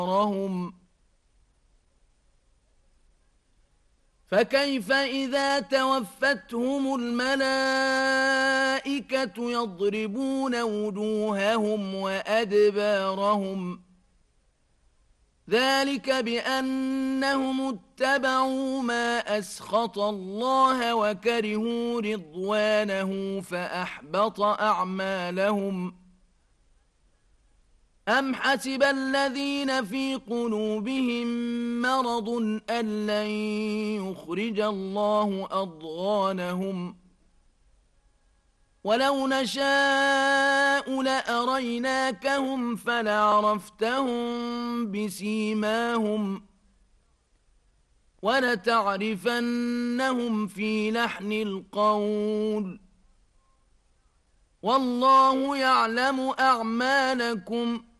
أدبارهم فكيف إذا توفتهم الملائكة يضربون وجوههم وأدبارهم ذلك بأنهم اتبعوا ما أسخط الله وكرهوا رضوانه فأحبط أعمالهم أم حسب الذين في قلوبهم مرض أن لن يخرج الله أضغانهم ولو نشاء لأريناكهم فلعرفتهم بسيماهم ولتعرفنهم في لحن القول والله يعلم أعمالكم